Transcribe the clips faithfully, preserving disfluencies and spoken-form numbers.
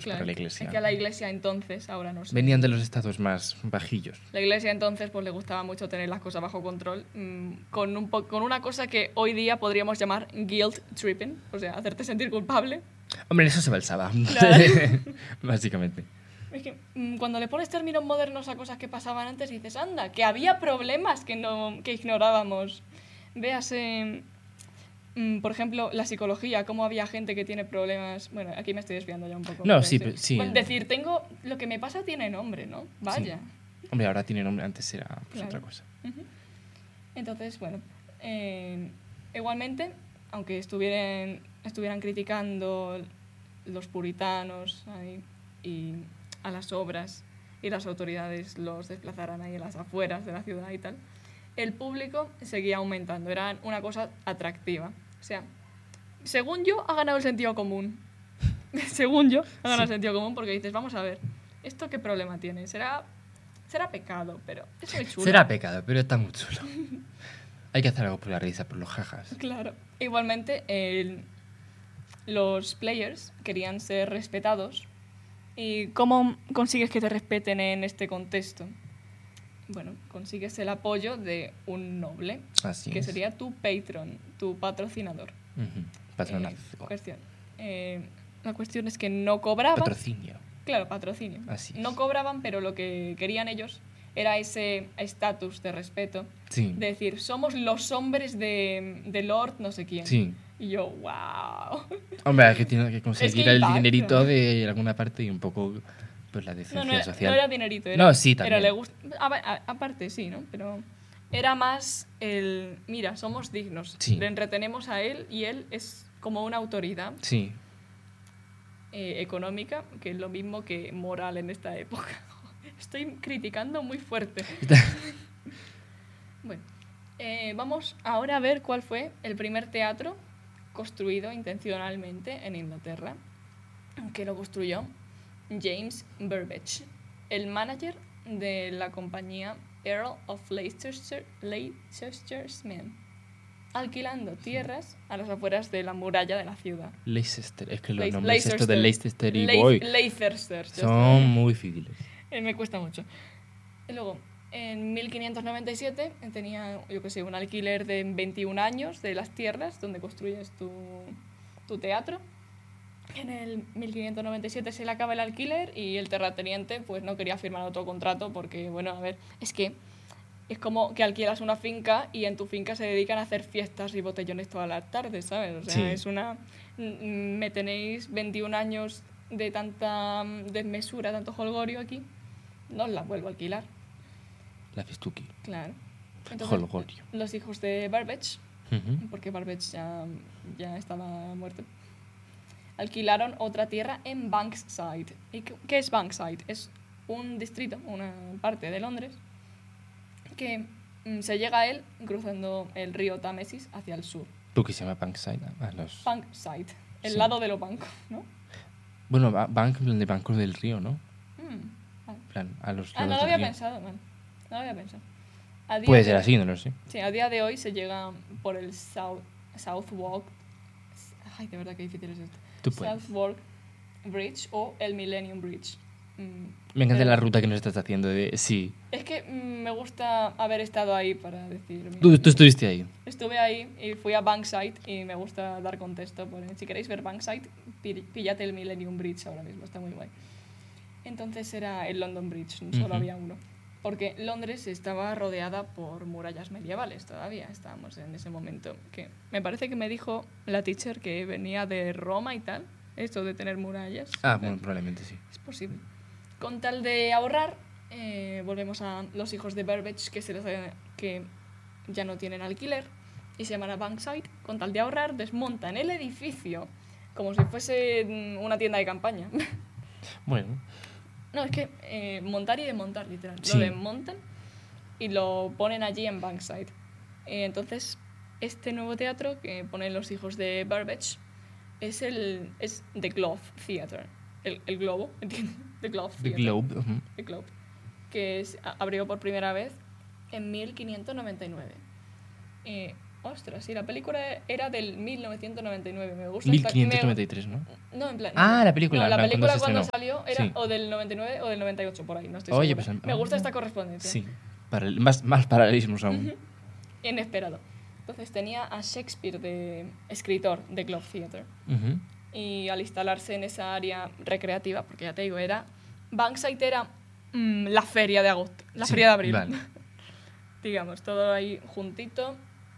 menos Claro, para la iglesia. es que a la iglesia entonces, ahora no sé. Venían de los estados más bajillos. La iglesia entonces pues le gustaba mucho tener las cosas bajo control, mmm, con, un po- con una cosa que hoy día podríamos llamar guilt tripping, o sea, hacerte sentir culpable. Hombre, en eso se balsaba. Claro. Básicamente. Es que mmm, cuando le pones términos modernos a cosas que pasaban antes, dices, anda, que había problemas que, no, que ignorábamos. Véase, mmm, por ejemplo, la psicología, cómo había gente que tiene problemas... Bueno, aquí me estoy desviando ya un poco. No, pero sí, pero- sí. Bueno, decir, tengo... Lo que me pasa tiene nombre, ¿no? Vaya. Sí. Hombre, ahora tiene nombre, antes era pues, Claro. otra cosa. Ujú. Entonces, bueno, eh, igualmente, aunque estuvieran, estuvieran criticando los puritanos ahí, y a las obras y las autoridades los desplazaran ahí en las afueras de la ciudad y tal, el público seguía aumentando, era una cosa atractiva. O sea, según yo, ha ganado el sentido común. Según yo, ha ganado Sí. el sentido común porque dices, vamos a ver, ¿esto qué problema tiene? Será, será pecado, pero es muy chulo. Será pecado, pero está muy chulo. Hay que hacer algo por la risa, por los jajas. Claro. Igualmente, el- los players querían ser respetados. ¿Y cómo consigues que te respeten en este contexto? Bueno, consigues el apoyo de un noble, Así que es. sería tu patron, tu patrocinador. Ujú. Patronazo. Eh, cuestión. Eh, la cuestión es que no cobraban. Patrocinio. Claro, patrocinio. Así es. No cobraban, pero lo que querían ellos era ese estatus de respeto. Sí. De decir, somos los hombres de, de Lord no sé quién. Sí. Y yo, wow. Hombre, hay que tiene que conseguir Es que el impacta. dinerito de alguna parte y un poco pues la decencia No, no era, social. no era dinerito. Era, No, sí, era también. le gust- a- a- aparte, sí, ¿no? Pero era más el, mira, somos dignos. Sí. Le entretenemos a él y él es como una autoridad Sí. eh, económica, que es lo mismo que moral en esta época. Estoy criticando muy fuerte. Bueno, eh, vamos ahora a ver cuál fue el primer teatro construido intencionalmente en Inglaterra, que lo construyó James Burbage, el manager de la compañía Earl of Leicester, Leicester's Men, alquilando tierras a las afueras de la muralla de la ciudad. Leicester, es que los Leis- nombres estos de Leicester y Leis- Boy Leicester, ya son está. muy difíciles. Eh, me cuesta mucho. Y luego, en mil quinientos noventa y siete tenía, yo qué sé, un alquiler de veintiún años de las tierras donde construyes tu, tu teatro. En el mil quinientos noventa y siete se le acaba el alquiler y el terrateniente pues no quería firmar otro contrato porque, bueno, a ver, es que es como que alquilas una finca y en tu finca se dedican a hacer fiestas y botellones todas las tardes, ¿sabes? O sea, Sí. es una... mm, Me tenéis veintiún años de tanta mm, desmesura, tanto holgorio aquí, no os la vuelvo a alquilar. La Festuki. Claro. Entonces, Holgorio. los hijos de Burbage, Ujú. porque Burbage ya, ya estaba muerto, alquilaron otra tierra en Bankside. ¿Y qué qué es Bankside? Es un distrito, una parte de Londres, que mm, se llega a él cruzando el río Támesis hacia el sur. ¿Tú que se llama Bankside? A los... Bankside, el Sí. lado de los bancos, ¿no? Bueno, ba- bank, en plan de bancos del río, ¿no? Mm, vale. En plan, a los Ah, no lados lo del había río. pensado, man. No lo había pensado. A día Puede de- ser así, no lo sé. Sí, a día de hoy se llega por el South, Southwark. Ay, de verdad que difícil es esto. Tú puedes. Southwark Bridge o el Millennium Bridge. Mm, Me encanta pero- la ruta que nos estás haciendo de... Sí. Es que mm, me gusta haber estado ahí para decir. mira, Tú, tú estuviste ahí. Estuve ahí y fui a Bankside y me gusta dar contexto. Por, si queréis ver Bankside, pi- píllate el Millennium Bridge ahora mismo, está muy guay. Entonces era el London Bridge, solo Ujú. había uno. Porque Londres estaba rodeada por murallas medievales todavía, estábamos en ese momento. Que me parece que me dijo la teacher que venía de Roma y tal, esto de tener murallas. Ah, bueno, probablemente sí. Es posible. Con tal de ahorrar, eh, volvemos a los hijos de Burbage que, se les, que ya no tienen alquiler y se llaman a Bankside. Con tal de ahorrar, desmontan el edificio como si fuese mm, una tienda de campaña. Bueno, No, es que eh, montar y desmontar, literal. Sí. Lo desmontan y lo ponen allí en Bankside. Eh, entonces, este nuevo teatro que ponen los hijos de Burbage es el es The Globe Theatre. El, el globo, ¿entiendes? The Globe The Theatre. Globe. ujú. The Globe. Que es- a- abrió por primera vez en mil quinientos noventa y nueve. Eh, Ostras, sí, la película era del mil novecientos noventa y nueve. Me gusta mil esta- quinientos me- noventa y tres, ¿no? No, en plan. Ah, la película, No, la en plan, película cuando se cuando, estrenó. salió era Sí. o del noventa y nueve o del noventa y ocho, por ahí, no estoy Oye, segura. pues, Me gusta ah, esta correspondencia. Sí. Paral- más, más paralelismos aún. Ujú. Inesperado. Entonces tenía a Shakespeare de escritor de Globe Theatre. Ujú. Y al instalarse en esa área recreativa, porque ya te digo, era. Bankside era mm, la feria de agosto, la Sí, feria de abril. vale. Digamos, todo ahí juntito.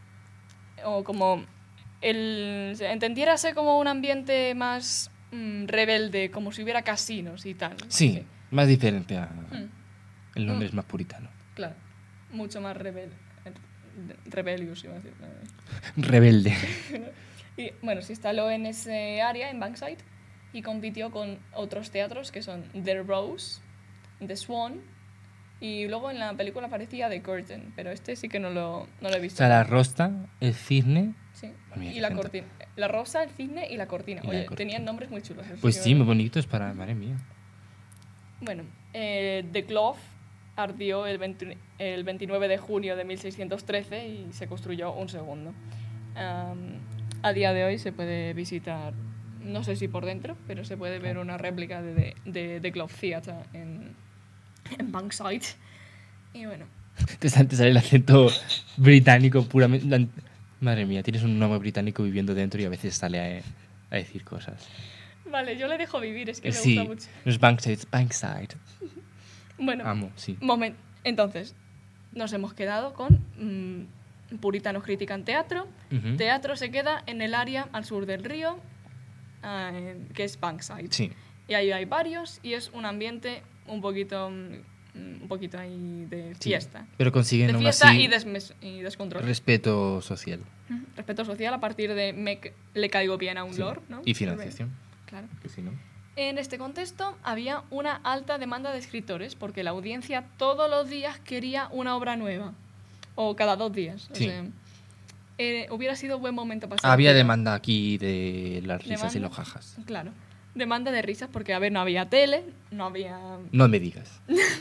O como. El, entendiérase como un ambiente más mm, rebelde, como si hubiera casinos y tal. Sí, más diferente a Mm, el nombre es más puritano. claro, mucho más rebel, rebellious, iba a decir. Rebelde. Y bueno, se instaló en ese área, en Bankside, y compitió con otros teatros que son The Rose, The Swan, y luego en la película aparecía The Curtain, pero este sí que no lo, no lo he O visto. sea, la rosta, el cisne. Sí. Mira, Y qué la gente. cortina. La rosa, el cisne y la cortina. Y la Oye, cortina. tenían nombres muy chulos. eso Pues que- sí, muy bonitos para. Madre mía. Bueno, eh, The Glove ardió el, veinte el veintinueve de junio de mil seiscientos trece y se construyó un segundo. Am, a día de hoy se puede visitar, no sé si por dentro, pero se puede ver una réplica de, de, de The Glove Theatre en, en Bankside. Y bueno, Te sale, te sale el acento británico puramente. la- Madre mía, tienes un nombre británico viviendo dentro y a veces sale a, a decir cosas. vale, yo le dejo vivir, es que me Sí, gusta mucho. no es Bankside, es Bankside. Bueno, Amo, sí. Moment. Entonces, nos hemos quedado con mm, puritanos critican teatro. Ujú. Teatro se queda en el área al sur del río, ah, en- que es Bankside. Sí, Y ahí hay varios y es un ambiente un poquito, mm, un poquito ahí de sí. fiesta. Pero consiguen De aún fiesta así y, desmes- y descontrol. respeto social. Ujú. Respeto social a partir de me c- le caigo bien a un Sí. lord, ¿no? Y financiación. Claro. Que si no. En este contexto había una alta demanda de escritores porque la audiencia todos los días quería una obra nueva. O cada dos días. O Sí. sea, eh, hubiera sido buen momento para ser Había escritor. demanda aquí de las risas y ¿Demanda? los jajas. Claro. Demanda de risas porque, a ver, no había tele, no había... No me digas.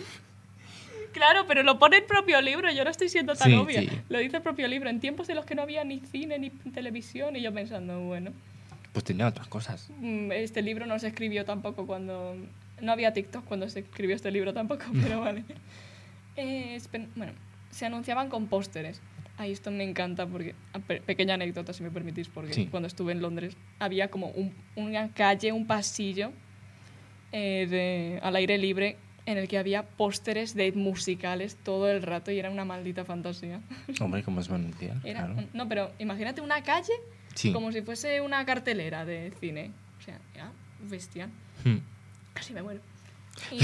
Claro, pero lo pone el propio libro, yo no estoy siendo tan Sí, obvia. sí. Lo dice el propio libro, en tiempos en los que no había ni cine ni televisión, y yo pensando, bueno, Pues tenía otras cosas. mm, este libro no se escribió tampoco cuando... No había TikTok cuando se escribió este libro tampoco, pero vale. Eh, espe- bueno, se anunciaban con pósteres. Ahí esto me encanta porque... a pe- Pequeña anécdota, si me permitís, porque Sí. cuando estuve en Londres había como un- una calle, un pasillo eh, de- al aire libre en el que había pósteres de musicales todo el rato y era una maldita fantasía. Hombre, como es mundial, Era claro. un- no, pero imagínate una calle Sí. como si fuese una cartelera de cine. O sea, era bestial. Hmm. Casi me muero. Y,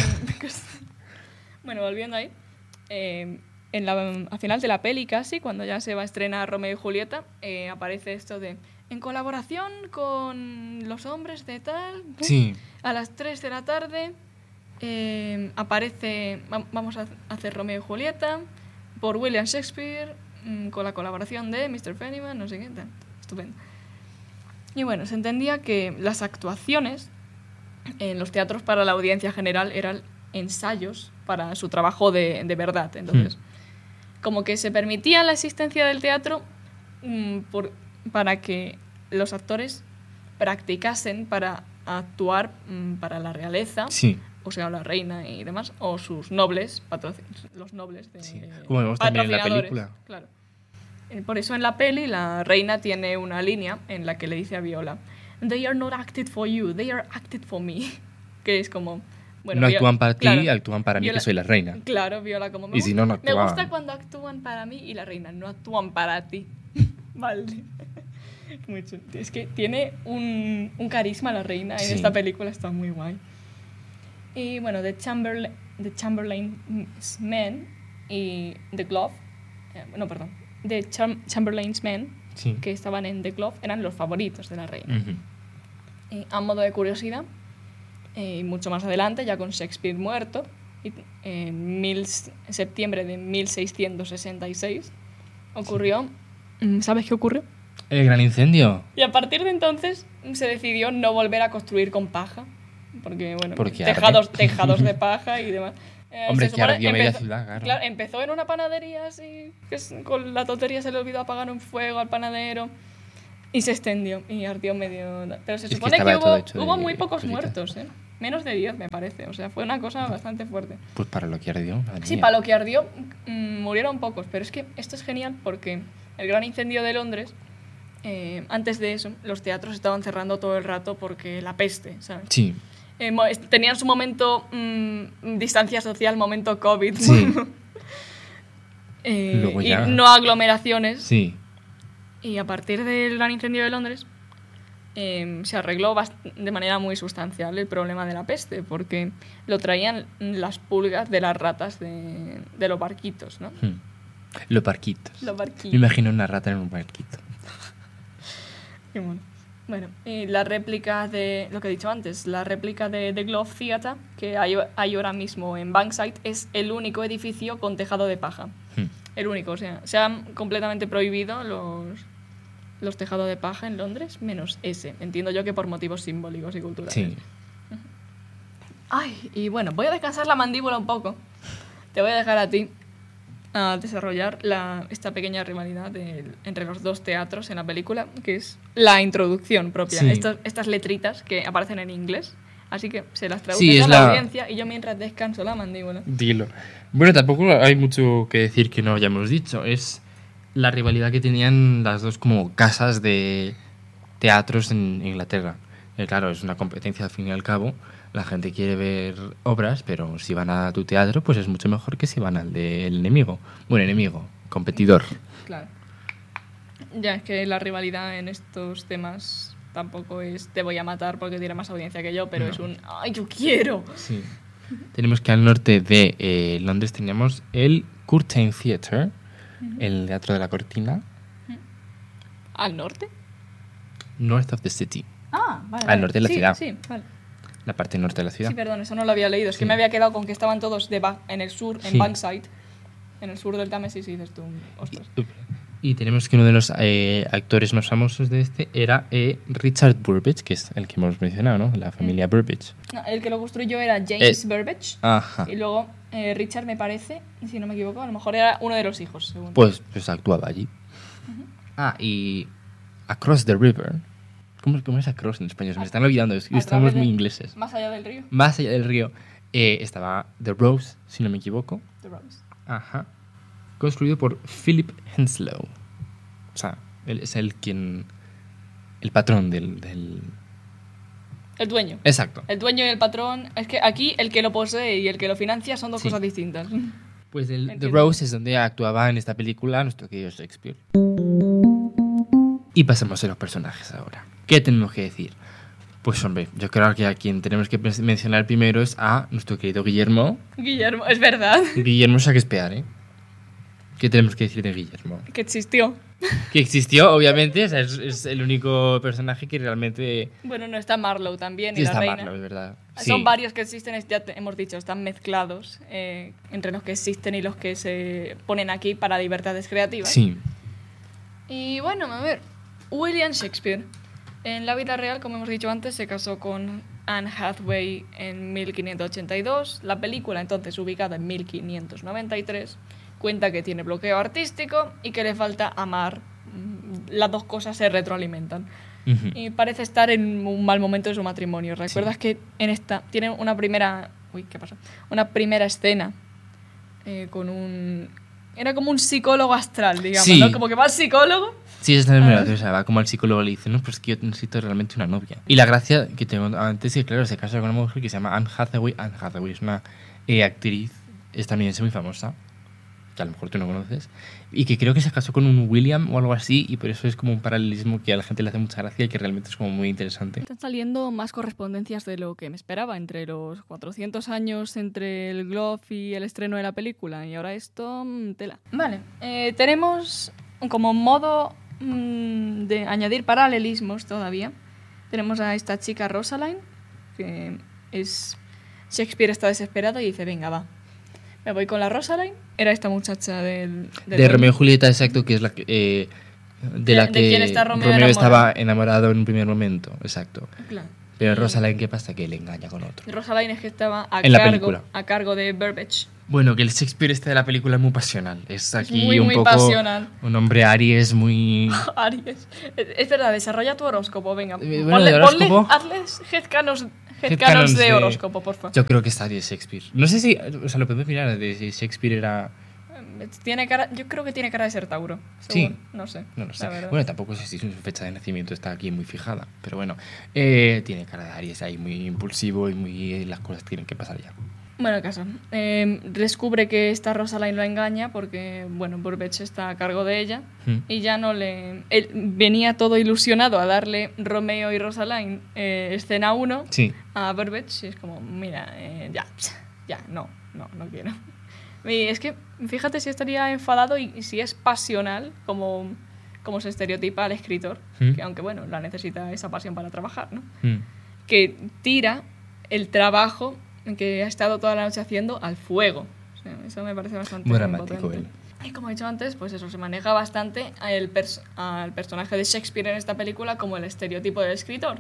bueno, volviendo ahí. eh, en la, al final de la peli casi, cuando ya se va a estrenar Romeo y Julieta, eh, aparece esto de... En colaboración con los hombres de tal... Sí. A las tres de la tarde eh, aparece... va- Vamos a hacer Romeo y Julieta por William Shakespeare mm, con la colaboración de mister Fenniman, no sé qué tal. Estupendo. Y bueno, se entendía que las actuaciones en los teatros para la audiencia general eran ensayos para su trabajo de, de verdad. Entonces, como que se permitía la existencia del teatro mm, por, para que los actores practicasen para actuar mm, para la realeza, Sí. o sea, la reina y demás, o sus nobles, patroci- los nobles de, Sí. Como vemos también en la patrocinadores, película. Claro. Eh, Por eso en la peli la reina tiene una línea en la que le dice a Viola, "They are not acted for you, they are acted for me", que es como... Bueno, no Viola- actúan para ti, claro, actúan para mí, Viola- que soy la reina. Claro, Viola como... Me Y si no, no Me gusta actuaban. cuando actúan para mí y la reina, no actúan para ti. Vale. Muy chulo. Es que tiene un, un carisma la reina en Sí. esta película, está muy guay. Y bueno, The, Chamberla The Chamberlain's Men y The Glove, eh, no, perdón, The Cham Chamberlain's Men, Sí. que estaban en The Glove, eran los favoritos de la reina. Ujú. Y a modo de curiosidad, eh, y mucho más adelante, ya con Shakespeare muerto, y, en mil, septiembre de mil seiscientos sesenta y seis, ocurrió... mm, ¿Sabes qué ocurrió? El gran incendio. Y a partir de entonces se decidió no volver a construir con paja, porque, bueno, Porque tejados, arde. tejados de paja y demás. Eh, Hombre, se que supone- ardió media empezó- ciudad, claro. Claro, empezó en una panadería así, que es- con la tontería se le olvidó apagar un fuego al panadero y se extendió y ardió medio... Pero se Es que supone que, estaba todo hubo, hecho hubo de muy pocos cositas. muertos, ¿eh? Menos de diez, me parece. O sea, fue una cosa bastante fuerte. Pues para lo que ardió, madre Sí, mía. para lo que ardió, mm, murieron pocos. Pero es que esto es genial porque el gran incendio de Londres, eh, antes de eso, los teatros estaban cerrando todo el rato porque la peste, ¿sabes? Sí, Eh, mo- es- tenían su momento mm, distancia social, momento COVID. Sí. Eh, Luego y ya- no aglomeraciones. sí. Y a partir del gran incendio de Londres eh, se arregló bast- de manera muy sustancial el problema de la peste, porque lo traían las pulgas de las ratas de, de los barquitos, ¿no? Hmm. Los barquitos. Los Me barquitos. imagino una rata en un barquito. Qué mono. Bueno, y la réplica de, lo que he dicho antes, la réplica de The Globe Theatre, que hay, hay ahora mismo en Bankside, es el único edificio con tejado de paja. Hmm. El único, o sea, se han completamente prohibido los, los tejados de paja en Londres, menos ese. Entiendo yo que por motivos simbólicos y culturales. Sí. Ay, y bueno, voy a descansar la mandíbula un poco. Te voy a dejar a ti a desarrollar la, esta pequeña rivalidad del- entre los dos teatros en la película, que es la introducción propia. Sí. Estos- estas letritas que aparecen en inglés. Así que se las traduces Sí, es a la, la- audiencia y yo mientras descanso la mandíbula. Dilo. Bueno, tampoco hay mucho que decir que no hayamos dicho. Es la rivalidad que tenían las dos como casas de teatros en Inglaterra. Eh, claro, es una competencia al fin y al cabo. La gente quiere ver obras, pero si van a tu teatro, pues es mucho mejor que si van al del enemigo. Bueno, enemigo, competidor. Claro. Ya es que la rivalidad en estos temas tampoco es te voy a matar porque tiene más audiencia que yo, pero No. es un ¡ay, yo quiero! Sí. Tenemos que al norte de eh, Londres teníamos el Curtain Theatre, el Teatro de la Cortina, ¿Al norte? north of the city, Ah, vale. Al vale. norte de la Sí, ciudad. Sí, vale. la parte norte de la ciudad. Sí, perdón, eso no lo había leído. Es que Sí. me había quedado con que estaban todos de ba- en el sur, en Sí. Bankside, en el sur del Támesis, y dices tú, ostras. Y tenemos que uno de los eh, actores más famosos de este era eh, Richard Burbage, que es el que hemos mencionado, ¿no? La familia Burbage. No, el que lo construyó era James Eh, Burbage. Ajá. Y luego eh, Richard, me parece, si no me equivoco, a lo mejor era uno de los hijos, según. Pues, pues actuaba allí. Ah, y Across the River. ¿Cómo, cómo es Across en español? Se me están olvidando, es que A estamos través de- muy ingleses. Más allá del río. Más allá del río eh, estaba The Rose, si no me equivoco. The Rose. Ajá. Construido por Philip Henslow. O sea, él es el quien... El patrón del... del... El dueño. Exacto. El dueño y el patrón. Es que aquí el que lo posee y el que lo financia son dos Sí. cosas distintas. Pues el The Entiendo. Rose es donde actuaba en esta película nuestro querido Shakespeare. Y pasamos a los personajes ahora. ¿Qué tenemos que decir? Pues hombre, yo creo que a quien tenemos que pres- mencionar primero es a nuestro querido Guillermo. Guillermo, es verdad Guillermo Shakespeare, ¿eh? ¿Qué tenemos que decir de Guillermo? que existió. Que existió, obviamente, o sea, es, es el único personaje que realmente... Bueno, no está Marlowe también Sí, y la está reina. Marlowe, es verdad. Son Sí. varios que existen, es- ya te- hemos dicho, están mezclados eh, entre los que existen y los que se ponen aquí para libertades creativas. Sí. Y bueno, a ver, William Shakespeare. En la vida real, como hemos dicho antes, se casó con Anne Hathaway en mil quinientos ochenta y dos. La película, entonces ubicada en mil quinientos noventa y tres, cuenta que tiene bloqueo artístico y que le falta amar. Mm, Las dos cosas se retroalimentan. Ujú. Y parece estar en un mal momento de su matrimonio. ¿Recuerdas que en esta tienen una primera... Uy, ¿qué pasó? Una primera escena eh, con un... Era como un psicólogo astral, digamos, Sí. ¿no? Como que va al psicólogo. Sí, es la primera Ah. vez, o sea, va como el psicólogo le dice, no, pues que yo necesito realmente una novia. Y la gracia que tengo antes es que, claro, se casa con una mujer que se llama Anne Hathaway. Anne Hathaway es una eh, actriz estadounidense muy famosa, que a lo mejor tú no conoces, y que creo que se casó con un William o algo así, y por eso es como un paralelismo que a la gente le hace mucha gracia y que realmente es como muy interesante. Están saliendo más correspondencias de lo que me esperaba entre los cuatrocientos años entre el Globe y el estreno de la película. Y ahora esto, mm, tela. Vale, eh, tenemos como modo mm, de añadir paralelismos todavía. Tenemos a esta chica Rosaline, que es... Shakespeare está desesperado y dice, venga, va. Me voy con la Rosaline. Era esta muchacha del... del De Romeo y Julieta, exacto, que es la que... eh, de, De- la de que quién está Romeo estaba enamorado. enamorado en un primer momento, exacto. Claro. Pero Rosalind, ¿qué pasa? Que le engaña con otro. Rosalind es que estaba a, En la cargo, película. a cargo de Burbage. Bueno, que el Shakespeare este de la película es muy pasional. Es aquí muy, un muy poco pasional. un hombre Aries muy... Aries. Es, es verdad, desarrolla tu horóscopo, venga. Eh, bueno, ponle, de horóscopo. ponle- hazles headcanons, Headcanons headcanons de de- horóscopo, porfa. Yo creo que es Aries Shakespeare. No sé si... O sea, lo podemos mirar de si Shakespeare era... Tiene cara, yo creo que tiene cara de ser Tauro. Sí. seguro. No sé. No lo sé. la verdad. Bueno, tampoco sé si su fecha de nacimiento está aquí muy fijada. Pero bueno, eh, tiene cara de Aries ahí muy impulsivo y muy... Las cosas tienen que pasar ya. Bueno, el caso. Eh, descubre que esta Rosalind lo engaña porque, bueno, Burbage está a cargo de ella Mm. y ya no le... Él venía todo ilusionado a darle Romeo y Rosalind eh, escena uno Sí. a Burbage y es como, mira, eh, ya, ya, no, no, no quiero. Y es que, fíjate si estaría enfadado y, y si es pasional como, como se estereotipa al escritor, Mm. que aunque, bueno, la necesita esa pasión para trabajar, ¿no? Mm. Que tira el trabajo que ha estado toda la noche haciendo al fuego. O sea, eso me parece bastante Muy dramático potente. él. Y como he dicho antes, pues eso, se maneja bastante al, pers- al personaje de Shakespeare en esta película como el estereotipo del escritor.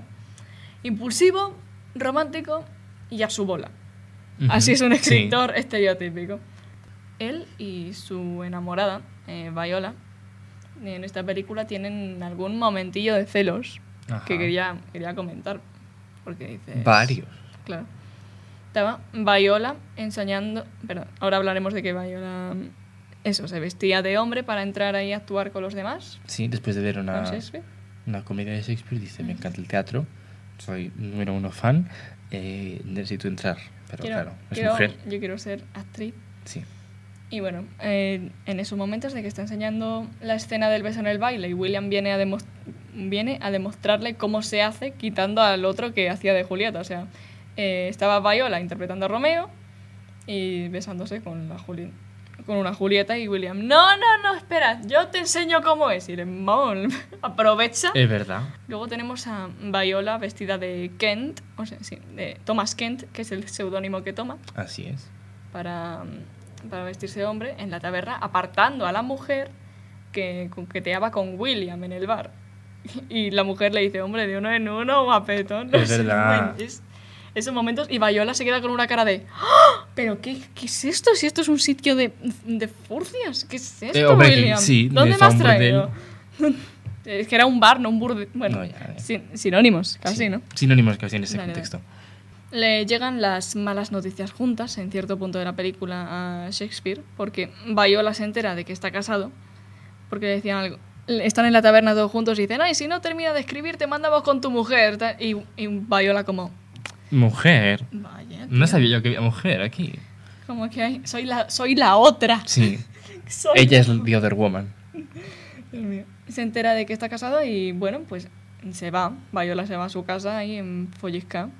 Impulsivo, romántico y a su bola. Ujú. Así es un Sí. escritor estereotípico. Él y su enamorada, eh, Viola, en esta película tienen algún momentillo de celos Ajá. que quería, quería comentar. Porque dices... Varios. Claro. Estaba Viola enseñando... Perdón, ahora hablaremos de que Viola... Eso, se vestía de hombre para entrar ahí a actuar con los demás. Sí, después de ver Con una, Shakespeare. una comedia de Shakespeare, dice, me encanta el teatro, soy número uno fan, eh, necesito entrar. Pero Quiero- claro, es quiero- mujer. Yo quiero ser actriz. Sí. Y bueno, eh, en esos momentos de que está enseñando la escena del beso en el baile y William viene a, demos- viene a demostrarle cómo se hace quitando al otro que hacía de Julieta. O sea, eh, estaba Viola interpretando a Romeo y besándose con, la Juli- con una Julieta y William, no, no, no, espera, yo te enseño cómo es. Y le, vamos, aprovecha. Es verdad. Luego tenemos a Viola vestida de Kent, o sea, sí, de Thomas Kent, que es el seudónimo que toma Así es. para, para vestirse de hombre en la taberna, apartando a la mujer que coqueteaba con William en el bar. Y la mujer le dice, hombre, de uno en uno, guapetón. Es verdad. Es- esos momentos, y Viola se queda con una cara de, ¡Ah! ¿pero qué, qué es esto? Si esto es un sitio de, de furcias, ¿qué es esto, Eh, hombre, que William? sí, ¿Dónde está me has un traído? Es que era un bar, no un burdel. Bueno, No, ya, ya. sin- sinónimos, casi, Sí. ¿no? Sinónimos casi en ese Dale, dale. contexto. Le llegan las malas noticias juntas en cierto punto de la película a Shakespeare, porque Viola se entera de que está casado, porque le decían algo. Están en la taberna todos juntos y dicen, ay, si no termina de escribir, te mandamos con tu mujer. tal. Y, y Viola como, Mujer. vaya, No tío, sabía yo que había mujer aquí. como que hay, soy la, soy la otra. Sí. Soy Ella es the other woman. Dios mío. Se entera de que está casado y bueno, pues se va. Viola se va a su casa ahí en Follisca.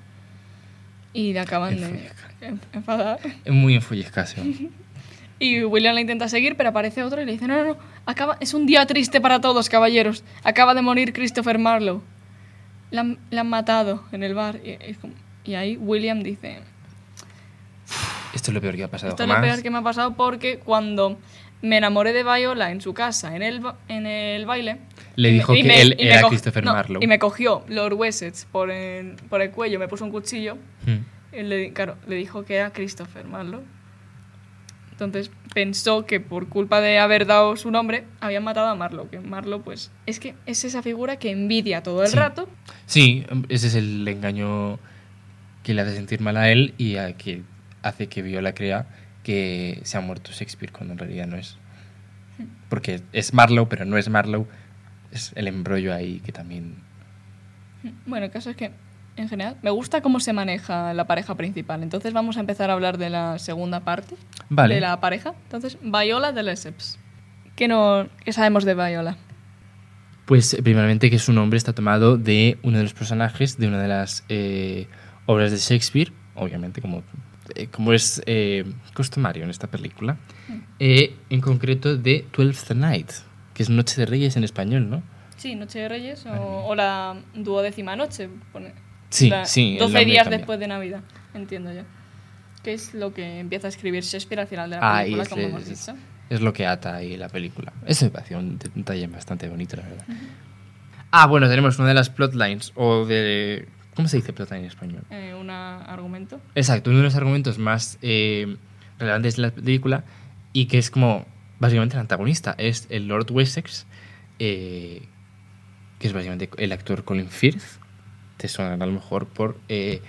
Y le acaban En de Follisca. en- enfadar. Es muy enfolliscasio. Y William la intenta seguir, pero aparece otro y le dice, no, no, no, acaba, es un día triste para todos, caballeros. Acaba de morir Christopher Marlowe. La, han- la han matado en el bar. Y, es como- y ahí William dice, Esto es lo peor que ha pasado esto es lo jamás. peor que me ha pasado porque cuando me enamoré de Viola en su casa, en el, ba- en el baile... Le y me- dijo y que me- él y me era co- Christopher no, Marlowe. Y me cogió Lord Wessex por el, por el cuello, me puso un cuchillo. Mm. Y le, claro, le dijo que era Christopher Marlowe. Entonces pensó que por culpa de haber dado su nombre, habían matado a Marlowe. Que Marlowe, pues, es que es esa figura que envidia todo el Sí. rato. Sí, ese es el engaño que le hace sentir mal a él y a que hace que Viola crea que se ha muerto Shakespeare cuando en realidad no es. Porque es Marlowe, pero no es Marlowe. Es el embrollo ahí que también... Bueno, el caso es que, en general, me gusta cómo se maneja la pareja principal. Entonces vamos a empezar a hablar de la segunda parte Vale. de la pareja. Entonces, Viola de Lesseps. ¿Qué, no, ¿Qué sabemos de Viola? Pues eh, primeramente que su nombre está tomado de uno de los personajes de una de las eh, obras de Shakespeare, obviamente como, eh, como es eh, customario en esta película, eh, en concreto de Twelfth Night, que es Noche de Reyes en español, ¿no? Sí, Noche de Reyes o, o la duodécima noche. Pone, Sí, la- sí, el doce nombre días cambia. después de Navidad, entiendo yo. Que es lo que empieza a escribir Shakespeare al final de la Ah, y película, es, como hemos es- dicho. es lo que ata ahí la película. Eso me pareció un detalle bastante bonito, la verdad. Ah, bueno, tenemos una de las plotlines o de ¿Cómo se dice plota en español? Eh, un argumento. Exacto, uno de los argumentos más eh, relevantes de la película y que es como básicamente el antagonista. Es el Lord Wessex, eh, que es básicamente el actor Colin Firth. Te suena a lo mejor por... Eh,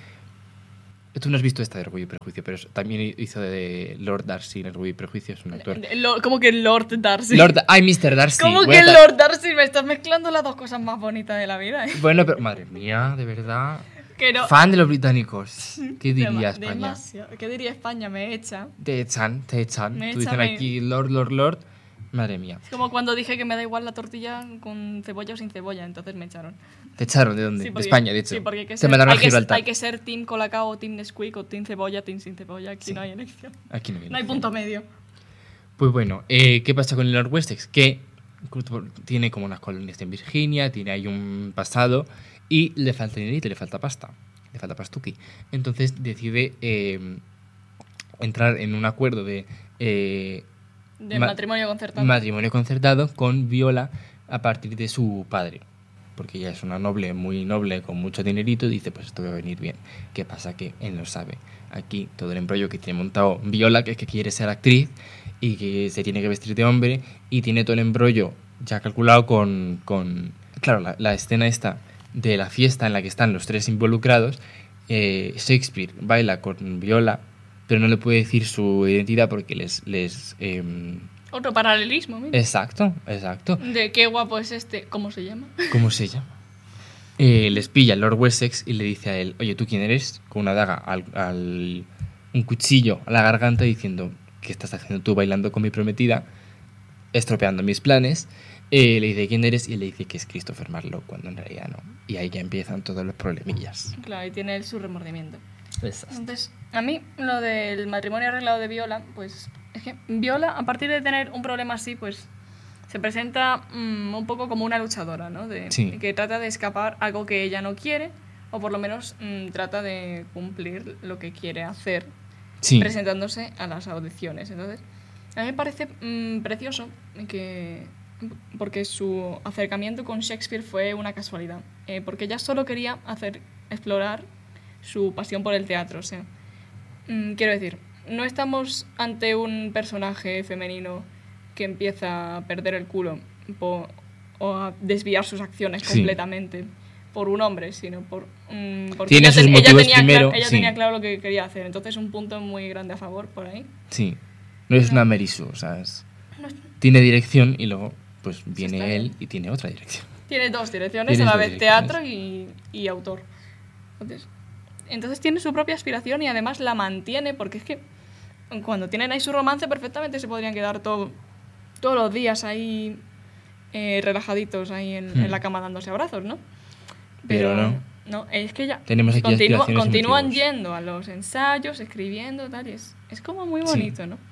tú no has visto esta de Orgullo y Prejuicio, pero también hizo de Lord Darcy en Orgullo y Prejuicio, es un actor. ¿Cómo que Lord Darcy? Lord, ay, mister Darcy. ¿Cómo Bueno, que Lord Darcy? Me estás mezclando las dos cosas más bonitas de la vida, ¿eh? Bueno, pero madre mía, de verdad. Que no. Fan de los británicos. ¿Qué diría Dema- España? demasiado. ¿Qué diría España? Me echa. Te echan, te echan. Me Tú echa, dicen me- aquí Lord, Lord, Lord. Madre mía. Es como cuando dije que me da igual la tortilla con cebolla o sin cebolla, entonces me echaron. ¿Te echaron de dónde? Sí, de porque- España, de hecho. Sí, porque hay que Te ser, mandaron hay a que, Gibraltar. hay que ser team Colacao o team Nesquik o team cebolla, team sin cebolla. Aquí Sí. no hay elección. Aquí no viene. No hay punto medio. Pues bueno, eh, ¿qué pasa con el Lord Wessex? Que tiene como unas colonias en Virginia, tiene ahí un pasado y le falta dinerito, le falta pasta, le falta pastuqui. Entonces decide eh, entrar en un acuerdo de eh, De ma- matrimonio concertado. matrimonio concertado con Viola a partir de su padre. Porque ella es una noble, muy noble, con mucho dinerito, y dice, pues esto va a venir bien. ¿Qué pasa? Que él no sabe. Aquí todo el embrollo que tiene montado Viola, que es que quiere ser actriz y que se tiene que vestir de hombre, y tiene todo el embrollo ya calculado con... con claro, la, la escena esta de la fiesta en la que están los tres involucrados, eh, Shakespeare baila con Viola, pero no le puede decir su identidad porque les... les em, Otro paralelismo, mira. exacto, exacto. De qué guapo es este. ¿Cómo se llama? ¿Cómo se llama? Eh, les pilla el Lord Wessex y le dice a él, oye, ¿tú quién eres? Con una daga, al, al- un cuchillo a la garganta diciendo, ¿qué estás haciendo tú bailando con mi prometida? Estropeando mis planes. Eh, le dice, ¿quién eres? Y le dice que es Christopher Marlowe, cuando en realidad no. Y ahí ya empiezan todos los problemillas. Claro, y tiene él su remordimiento. Exacto. Entonces, a mí lo del matrimonio arreglado de Viola, pues es que Viola, a partir de tener un problema así, pues se presenta mm, un poco como una luchadora, ¿no? De, Sí. que trata de escapar algo que ella no quiere, o por lo menos mm, trata de cumplir lo que quiere hacer, Sí, presentándose a las audiciones. Entonces, a mí me parece mm, precioso que porque su acercamiento con Shakespeare fue una casualidad, eh, porque ella solo quería hacer explorar su pasión por el teatro. O sea, mm, quiero decir, no estamos ante un personaje femenino que empieza a perder el culo po- o a desviar sus acciones Sí. completamente por un hombre, sino por mm, porque Tiene ella, sus ten- ella motivos tenía, primero, cla- ella sí. tenía claro lo que quería hacer. Entonces, un punto muy grande a favor por ahí. sí. No es una Mary Sue, o sea, es- tiene dirección y luego pues viene está él bien. y tiene otra dirección. Tiene dos direcciones, Tiene a la dos vez direcciones. teatro y, y autor. Entonces, entonces tiene su propia aspiración y además la mantiene, porque es que cuando tienen ahí su romance perfectamente se podrían quedar todo, todos los días ahí eh, relajaditos ahí en, Hmm. en la cama dándose abrazos, ¿no? Pero no. No, es que ya Tenemos aquí continúa- aspiraciones y continúan motivos. yendo a los ensayos, escribiendo, tal, y es, es como muy Sí. bonito, ¿no?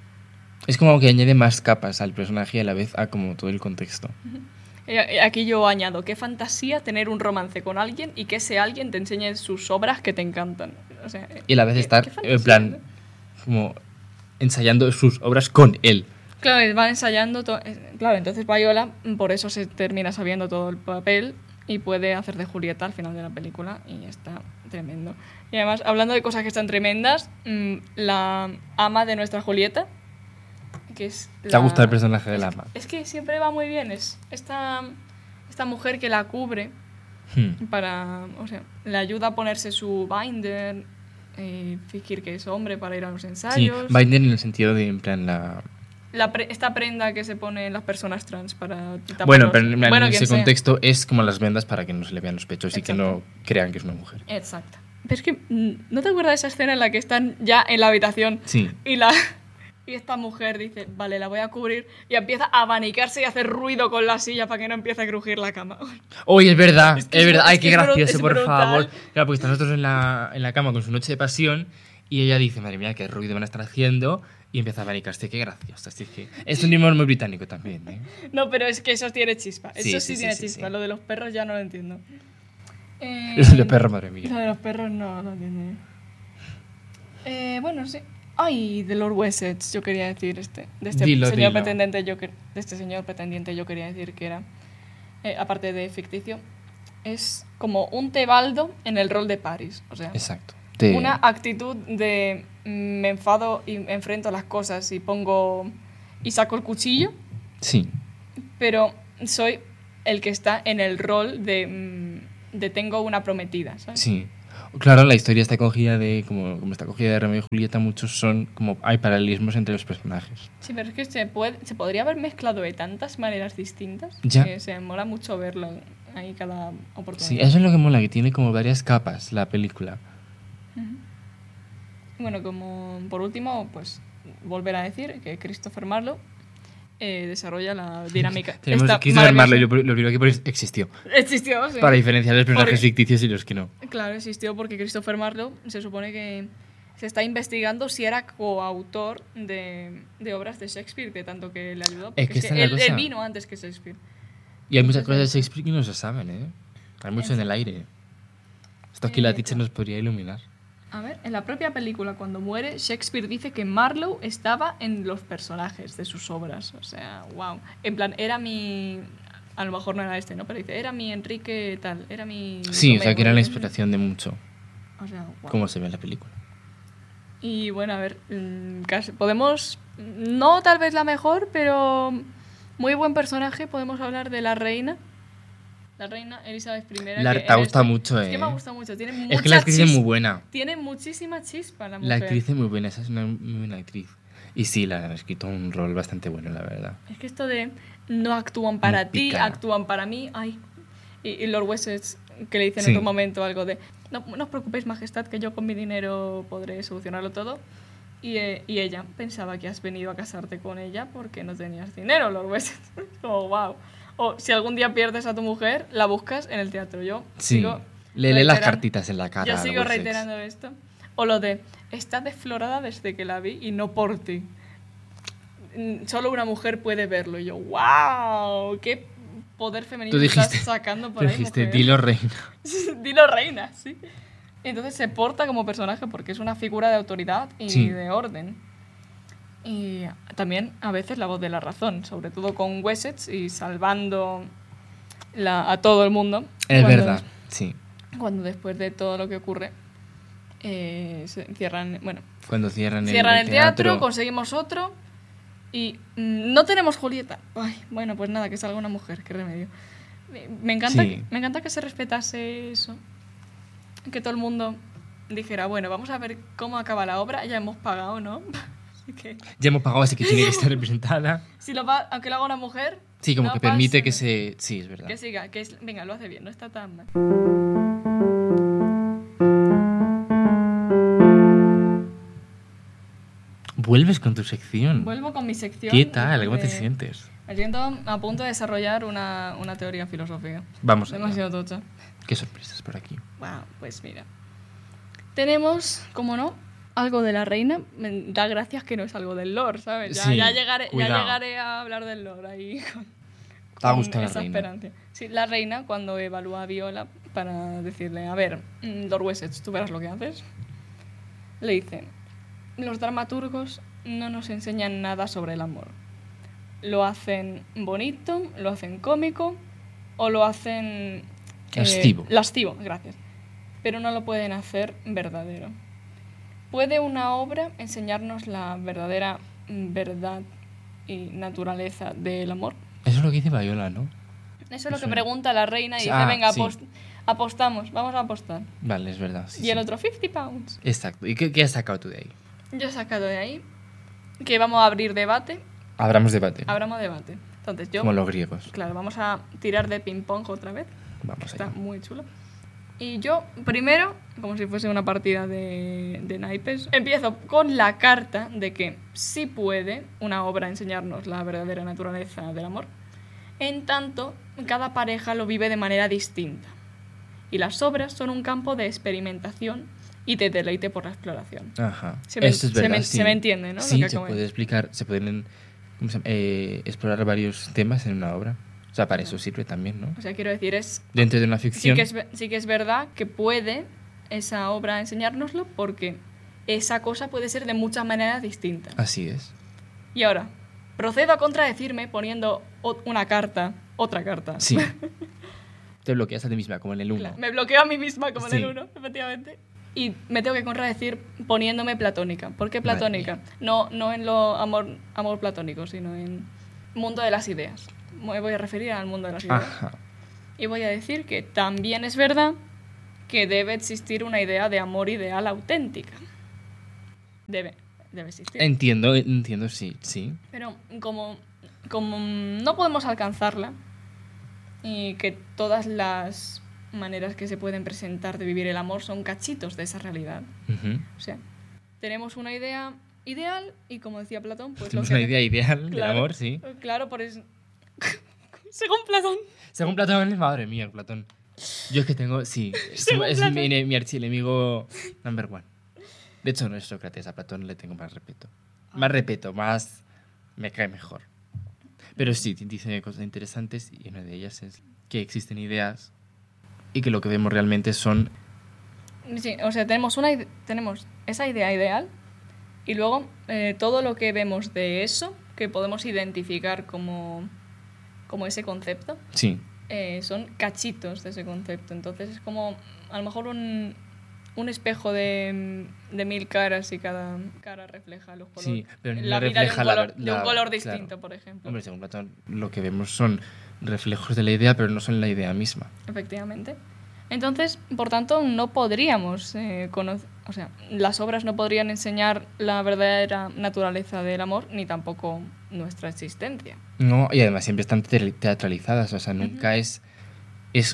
Es como que añade más capas al personaje y a la vez a como todo el contexto. Eh, Aquí yo añado, qué fantasía tener un romance con alguien y que ese alguien te enseñe sus obras que te encantan. O sea, eh, Y a la vez qué- estar qué en fantasía, plan ¿no? como ensayando sus obras con él. Claro, van ensayando. to- eh, Claro, entonces Viola mm, por eso se termina sabiendo todo el papel y puede hacer de Julieta al final de la película y está tremendo. Y además, hablando de cosas que están tremendas, mm, la ama de nuestra Julieta, que es... ¿Te ha la- gustado el personaje de es la que- ama? Es que siempre va muy bien, es esta, esta mujer que la cubre Hmm. para, o sea, le ayuda a ponerse su binder, eh, fingir que es hombre para ir a los Sí, ensayos. Binder en el sentido de, en plan, la... La pre- esta prenda que se ponen las personas trans para tapar Bueno, los- pero en, plan, bueno, en quien ese sea. contexto es como las vendas para que no se le vean los pechos y que no Exacto. crean que es una mujer. Exacto. Pero es que, mm, ¿no te acuerdas de esa escena en la que están ya en la habitación Sí. y la y esta mujer dice, vale, la voy a cubrir, y empieza a abanicarse y a hacer ruido con la silla para que no empiece a crujir la cama? Oye, es verdad, Es es, que es verdad. bru- Ay, es qué que es bru- gracioso, es por brutal. favor. Claro, porque están nosotros en la, en la cama con su noche de pasión y ella dice, madre mía, qué ruido van a estar haciendo, y empieza a abanicarse. Qué gracioso. Así que es un humor muy británico también, ¿eh? No, pero es que eso tiene chispa. Sí, Eso sí, sí, sí, tiene sí, chispa. sí. Lo de los perros ya no lo entiendo. Eh, Es el de perro, madre mía. Lo de los perros no lo entiendo. Eh, bueno, sí. Ay, de Lord Wessex, yo quería decir este. De este Dilo, señor dilo. pretendiente, yo que- de este señor pretendiente, yo quería decir que era, eh, aparte de ficticio, es como un Tebaldo en el rol de Paris. O sea, Exacto. Te... una actitud de mm, me enfado y enfrento las cosas y pongo y saco el cuchillo, Sí. pero soy el que está en el rol de, mm, de tengo una prometida, ¿sabes? Sí. Claro, la historia está cogida de, como, como está cogida de Romeo y Julieta, muchos son, como hay paralelismos entre los personajes. Sí, pero es que se, puede, se podría haber mezclado de tantas maneras distintas Ya. que se mola mucho verlo ahí cada oportunidad. Sí, eso es lo que mola, que tiene como varias capas la película. Ujú. Bueno, como por último, pues volver a decir que Christopher Marlowe eh, desarrolla la dinámica. Tenemos esta que saber Marlowe, maravillosa- yo lo primero que por existió. Existió, sí. Para diferenciar los personajes Porque- ficticios y los que no. Claro, existió porque Christopher Marlowe se supone que se está investigando si era coautor de, de obras de Shakespeare, de tanto que le ayudó. Porque Es que es esta que es la él, cosa. él vino antes que Shakespeare. Y hay muchas Entonces, cosas de Shakespeare que no se saben, ¿eh? Hay mucho en el aire. Esto aquí la Eh, teacher nos podría iluminar. A ver, en la propia película, cuando muere, Shakespeare dice que Marlowe estaba en los personajes de sus obras. O sea, wow. En plan, era mi... A lo mejor no era este, ¿no? Pero dice, era mi Enrique tal, era mi... Sí, o sea, que era la Romeo. inspiración de mucho, O sea, wow. como se ve en la película. Y bueno, a ver, mm, casi- podemos... No tal vez la mejor, pero muy buen personaje. Podemos hablar de la reina. La reina Elizabeth I. La- que te ha en gustado este- mucho, Es que ¿eh? me ha gustado mucho. Tiene Es mucha que la actriz es chis- muy buena. Tiene muchísima chispa la La mujer. actriz es muy buena, esa es una muy buena actriz. Y sí, la han escrito un rol bastante bueno, la verdad. Es que esto de no actúan para Muy ti, picada. actúan para mí. Ay. Y, y Lord Wessex, que le dice en Sí. otro momento algo de: no, no os preocupéis, majestad, que yo con mi dinero podré solucionarlo todo. Y, eh, y ella pensaba que has venido a casarte con ella porque no tenías dinero, Lord Wessex. Como, wow. O si algún día pierdes a tu mujer, la buscas en el teatro. Yo Sí, sigo le lee las reiteran- cartitas en la cara. Yo al sigo Wessex. reiterando esto. O lo de: está desflorada desde que la vi y no por ti. Mm, Solo una mujer puede verlo. Y yo, wow, qué poder femenino Tú dijiste, estás sacando por tú ahí, dijiste, mujer. dilo reina. Dilo reina, sí. Entonces se porta como personaje porque es una figura de autoridad y Sí. de orden. Y también a veces la voz de la razón, sobre todo con Wessex y salvando la- a todo el mundo. Es cuando- verdad, sí. Cuando después de todo lo que ocurre eh, se cierran, bueno, Cuando cierran, cierran el, el teatro, conseguimos otro y mm, no tenemos Julieta. Ay, bueno, pues nada, que salga una mujer, qué remedio. Me- Me encanta, Sí. que, me encanta que se respetase eso. Que todo el mundo dijera, bueno, vamos a ver cómo acaba la obra, ya hemos pagado, ¿no? Así que, Ya hemos pagado, así que tiene que estar representada. si lo va, aunque lo haga una mujer, Sí, como no que permite pasa que nada. se... Sí, es verdad. Que siga, que es, venga, lo hace bien, no está tan mal. Vuelves con tu sección. Vuelvo con mi sección. ¿Qué tal? ¿Cómo te de- sientes? Me siento a punto de desarrollar una, una teoría filosófica. Vamos allá. Demasiado tocha. Qué sorpresas por aquí. Wow, pues mira. Tenemos, como no, algo de la reina. Me da gracias que no es algo del lore, ¿sabes? Ya, Sí, ya, llegaré, ya cuidado. llegaré a hablar del lore ahí. Con, Te ha con gustado la esa reina. esperanza. Sí, la reina, cuando evalúa a Viola para decirle, a ver, mm, Lord Wessex, tú verás lo que haces, le dice: los dramaturgos no nos enseñan nada sobre el amor. Lo hacen bonito, lo hacen cómico o lo hacen... eh, Lascivo. lascivo, gracias. Pero no lo pueden hacer verdadero. ¿Puede una obra enseñarnos la verdadera mm, verdad y naturaleza del amor? Eso es lo que dice Viola, ¿no? Eso es lo que Eso- pregunta la reina y dice, Ah, venga, sí. apost- apostamos, vamos a apostar. Vale, es verdad. sí, y el sí. otro, cincuenta pounds. Exacto. ¿Y qué, qué has sacado tú de ahí? Yo he sacado de ahí que vamos a abrir debate, Abramos debate. abramos debate. Entonces yo, Como los griegos. claro, vamos a tirar de ping-pong otra vez. Vamos Está allá. muy chulo. Y yo, primero, como si fuese una partida de, de naipes, empiezo con la carta de que sí puede una obra enseñarnos la verdadera naturaleza del amor, en tanto cada pareja lo vive de manera distinta. Y las obras son un campo de experimentación y de deleite por la exploración. Ajá. Se me- Esto es se verdad, me- sí. se me entiende, ¿no? Lo Sí, que se acabo de- puede explicar, se pueden ¿cómo se llama? Eh, explorar varios temas en una obra. O sea, para eso sirve también, ¿no? O sea, quiero decir, es Dentro de una sí ficción. que, es, ve- sí que es verdad que puede esa obra enseñárnoslo porque esa cosa puede ser de muchas maneras distintas. Así es. Y ahora, procedo a contradecirme poniendo o- una carta, otra carta. Sí. Te bloqueas a ti misma, como en el uno. Claro, me bloqueo a mí misma como Sí. en el uno, efectivamente. Y me tengo que contradecir poniéndome platónica. ¿Por qué platónica? No, no en lo amor, amor platónico, sino en mundo de las ideas. Me voy a referir al mundo de las ideas. Ajá. Y voy a decir que también es verdad que debe existir una idea de amor ideal auténtica. Debe, debe existir. Entiendo, entiendo, sí, sí. Pero como, como no podemos alcanzarla y que todas las maneras que se pueden presentar de vivir el amor son cachitos de esa realidad. Ujú. O sea, tenemos una idea ideal y como decía Platón, pues Tenemos lo que una idea ideal del Claro, amor, sí. Claro, por eso. Según Platón. Según Platón, madre mía, el Platón. Yo es que tengo, sí, es, Según es Platón. mi, mi archienemigo number one. De hecho, no es Sócrates, a Platón le tengo más respeto. Más respeto, más... me cae mejor. Pero sí, dice cosas interesantes y una de ellas es que existen ideas y que lo que vemos realmente son... Sí, o sea, tenemos, una, ide- tenemos esa idea ideal y luego eh, todo lo que vemos de eso, que podemos identificar como, como ese concepto, Sí, eh, son cachitos de ese concepto. Entonces es como a lo mejor un, un espejo de, de mil caras y cada cara refleja los colores. sí, pero no la vida refleja de un la color, ver- de un la- color claro. distinto, por ejemplo. Hombre, según Platón, lo que vemos son reflejos de la idea, pero no son la idea misma. Efectivamente. Entonces, por tanto, no podríamos eh, conocer, o sea, las obras no podrían enseñar la verdadera naturaleza del amor, ni tampoco nuestra existencia. No, y además siempre están te- teatralizadas, o sea, nunca es, es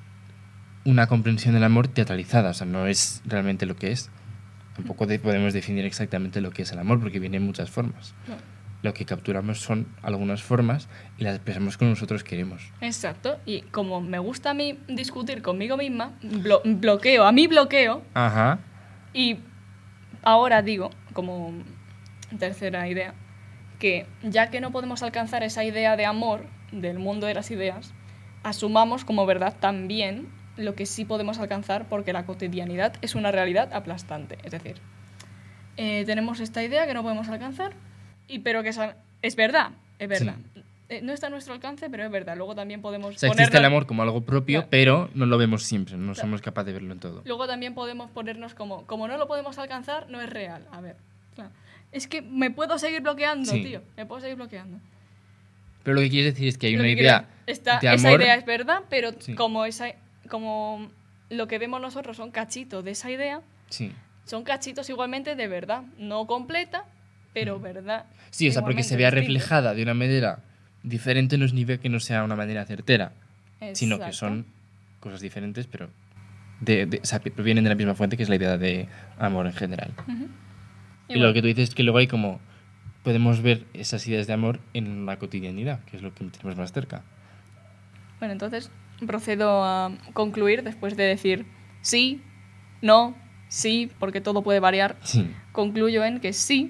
una comprensión del amor teatralizada, o sea, no es realmente lo que es. Tampoco de- podemos definir exactamente lo que es el amor, porque viene en muchas formas. No. Lo que capturamos son algunas formas y las expresamos como nosotros queremos. Exacto. Y como me gusta a mí discutir conmigo misma, blo- bloqueo, a mí bloqueo, Ajá. y ahora digo, como tercera idea, que ya que no podemos alcanzar esa idea de amor del mundo de las ideas, asumamos como verdad también lo que sí podemos alcanzar porque la cotidianidad es una realidad aplastante. Es decir, eh, tenemos esta idea que no podemos alcanzar, y pero que esa- es verdad, es verdad. Eh, no está a nuestro alcance, pero es verdad. Luego también podemos O sea, existe ponernos- el amor como algo propio, Claro. pero no lo vemos siempre, no Claro. somos capaces de verlo en todo. Luego también podemos ponernos como, como no lo podemos alcanzar, no es real. A ver, claro. Es que me puedo seguir bloqueando, Sí. tío. Me puedo seguir bloqueando. Pero lo que quieres decir es que hay Lo una que idea quiero- está, de esa amor... idea es verdad, pero Sí. como, esa, como lo que vemos nosotros son cachitos de esa idea, Sí. son cachitos igualmente de verdad. No completa, pero verdad. Sí, o sea, porque igualmente se vea distinta. reflejada de una manera diferente no significa que no sea una manera certera, sino que Exacto. son cosas diferentes, pero de, de- o sea, que provienen de la misma fuente, que es la idea de amor en general. Ujú. Y, bueno, lo que tú dices es que luego hay como... podemos ver esas ideas de amor en la cotidianidad, que es lo que tenemos más cerca. Bueno, entonces procedo a concluir después de decir sí, no, sí, porque todo puede variar. Sí. Concluyo en que sí,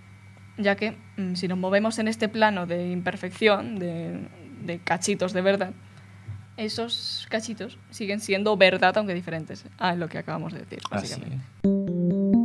ya que mm, si nos movemos en este plano de imperfección, de, de cachitos de verdad, esos cachitos siguen siendo verdad, aunque diferentes. Ah, es lo que acabamos de decir, Así básicamente. es.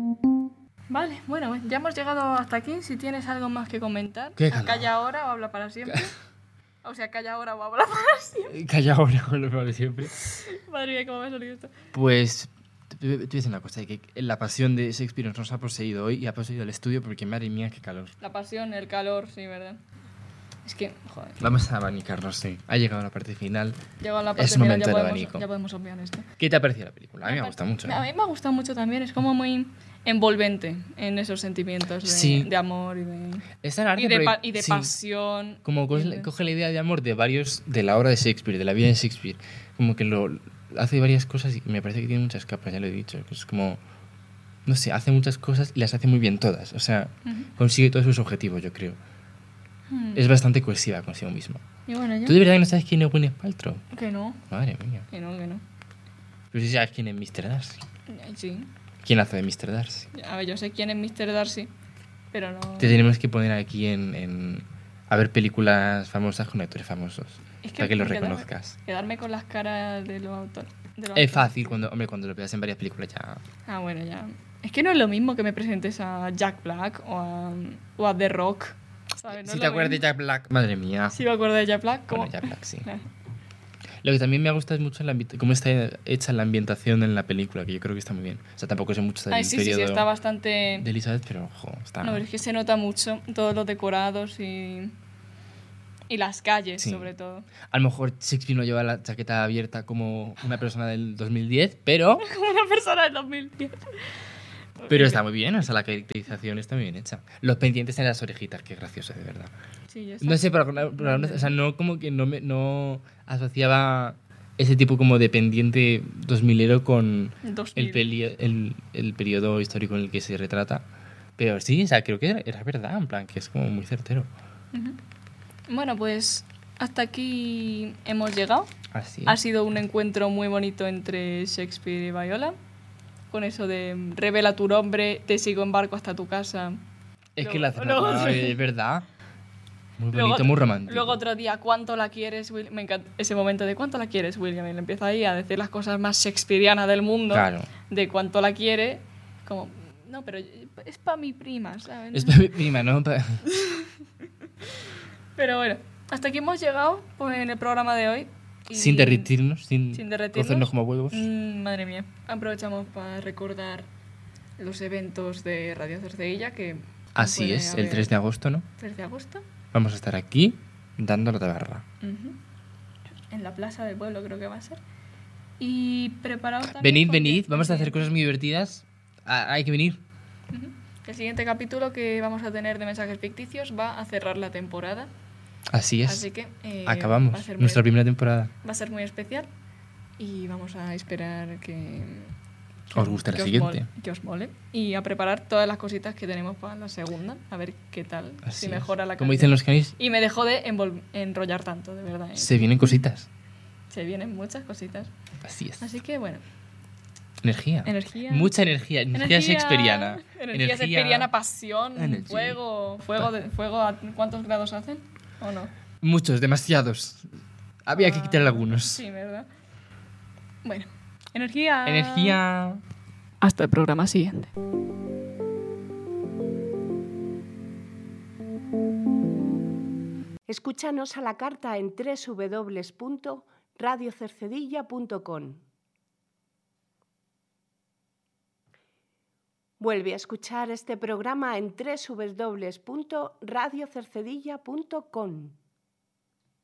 Vale, bueno, ya hemos llegado hasta aquí. Si tienes algo más que comentar, Qué calor. calla ahora o habla para siempre. O sea, calla ahora o habla para siempre. Calla ahora con lo de siempre. Madre mía, cómo me ha salido esto. Pues te te voy a decir una cosa, que la pasión de Shakespeare nos ha poseído hoy y ha poseído el estudio porque madre mía, qué calor. La pasión, el calor, sí, ¿verdad? Es que, joder, Vamos a abanicarnos, sí. Ha llegado la parte final. llegó la parte Es final, momento ya del podemos, abanico. ya podemos obviar esto. ¿Qué te ha parecido la película? A mí me ha gustado mucho. A ¿eh? mí me ha gustado mucho también, es como muy envolvente en esos sentimientos de, Sí. de amor y de, Está en arte, y de, pero- pa- y de sí. pasión. Como coge, y de- coge la idea de amor de varios, de la obra de Shakespeare, de la vida de Shakespeare, como que lo hace varias cosas y me parece que tiene muchas capas, ya lo he dicho. Es como, no sé, hace muchas cosas y las hace muy bien todas. O sea, Ujú. consigue todos sus objetivos, yo creo. Hmm. Es bastante cohesiva consigo misma. Y bueno, yo... ¿Tú de verdad que no sabes quién es Gwyneth Paltrow? Que no, Madre mía. que no, que no. Pero sí sabes quién es mister Darcy. Ay, Sí. ¿Quién hace de mister Darcy? A ver, yo sé quién es mister Darcy, pero no... Te tenemos que poner aquí en, en a ver películas famosas con actores famosos. Es para que los quedarme- reconozcas. Quedarme con las caras de los autores. de los Es actores. fácil cuando, hombre, cuando lo veas en varias películas ya. Ah, bueno, ya. Es que no es lo mismo que me presentes a Jack Black o a, o a The Rock. ¿sabes? No si es te lo acuerdas de mismo. Jack Black, madre mía. Si me acuerdo de Jack Black, ¿cómo? Bueno, Jack Black, sí. Claro. Lo que también me gusta es mucho la ambi- cómo está hecha la ambientación en la película, que yo creo que está muy bien. O sea, tampoco sé mucho del Ay, sí, sí, sí, periodo está bastante... de Elizabeth, pero ojo, está... No, pero es que se nota mucho todos los decorados y... Y las calles, Sí. sobre todo. A lo mejor Shakespeare no lleva la chaqueta abierta como una persona del dos mil diez, pero... Como una persona del dos mil diez. Pero está muy bien, o sea, la caracterización está muy bien hecha. Los pendientes en las orejitas, qué gracioso, de verdad. Sí, ya está. No sé, pero, pero o sea, no como que no, me, no asociaba ese tipo como de pendiente dos milero con dos el, mil. peli- el, el periodo histórico en el que se retrata. Pero sí, o sea, creo que era, era verdad, en plan, que es como muy certero. Ujú. Bueno, pues hasta aquí hemos llegado. Así es. Ha sido un encuentro muy bonito entre Shakespeare y Viola. Con eso de revela tu nombre, te sigo en barco hasta tu casa. Es Luego- que la cena luego- no, es verdad. Muy bonito, Luego- muy romántico. Luego otro día, ¿cuánto la quieres, William? Me encanta ese momento de ¿cuánto la quieres, William? Y le empieza ahí a decir las cosas más shakespearianas del mundo. Claro. De cuánto la quiere. Como, no, pero es para mi prima, ¿sabes? Es para mi prima, ¿no? Pa- Pero bueno, hasta aquí hemos llegado pues, en el programa de hoy. Y- Sin derretirnos, sin, Sin derretirnos. cocernos como huevos. Mm, madre mía. Aprovechamos para recordar los eventos de Radio Cercedilla que... Así puede es, el haber- tres de agosto, ¿no? tres de agosto. Vamos a estar aquí dando la tabarra. Ujú. En la plaza del pueblo creo que va a ser. Y preparado también... Venid, porque venid, vamos a el hacer siguiente- cosas muy divertidas. Ah, hay que venir. Ujú. El siguiente capítulo que vamos a tener de mensajes ficticios va a cerrar la temporada. Así es. Así que eh, va a Acabamos ser muy- nuestra primera temporada. Va a ser muy especial y vamos a esperar que Os guste la que os siguiente. mole- que os mole y a preparar todas las cositas que tenemos para la segunda, a ver qué tal, Así si es. mejora la Como calidad. dicen los canis, Y me dejó de envol- enrollar tanto, de verdad. ¿eh? se vienen cositas. Se vienen muchas cositas. Así es. Así que bueno, Energía. energía. Mucha energía. Energía, shakespeariana. Energía shakespeariana, pasión, Energy. fuego. Fuego, de, fuego ¿a ¿Cuántos grados hacen? ¿O no? Muchos, demasiados. Había que Ah, quitar algunos. Sí, ¿verdad? Bueno, energía. Energía. Hasta el programa siguiente. Escúchanos a la carta en doble u doble u doble u punto radio cercedilla punto com. Vuelve a escuchar este programa en doble u doble u doble u punto radio cercedilla punto com.